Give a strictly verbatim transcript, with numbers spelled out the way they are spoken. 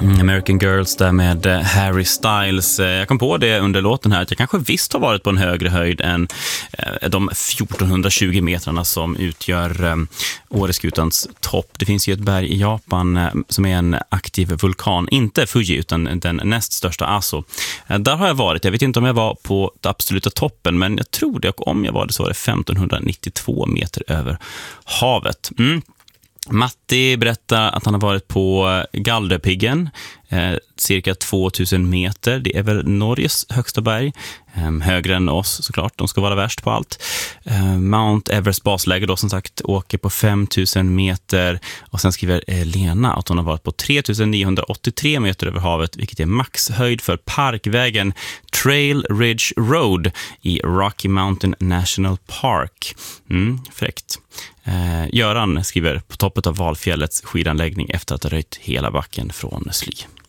American Girls där med Harry Styles. Jag kom på det under låten här att jag kanske visst har varit på en högre höjd än de fjortonhundratjugo metrarna som utgör Åreskutans topp. Det finns ju ett berg i Japan som är en aktiv vulkan, inte Fuji utan den näst största Aso. Där har jag varit, jag vet inte om jag var på den absoluta toppen, men jag tror det, och om jag var det så var det femtonhundranittiotvå meter över havet. Mm. Matti berättar att han har varit på Galdhöpiggen, eh, cirka tvåtusen meter. Det är väl Norges högsta berg, eh, högre än oss såklart, de ska vara värst på allt. Eh, Mount Everest basläge då som sagt åker på femtusen meter, och sen skriver eh, Lena att hon har varit på tre tusen niohundraåttiotre meter över havet, vilket är maxhöjd för parkvägen Trail Ridge Road i Rocky Mountain National Park. Mm, fräckt. Eh, Göran skriver på toppet av Valfjällets skidanläggning efter att ha röjt hela backen från sly.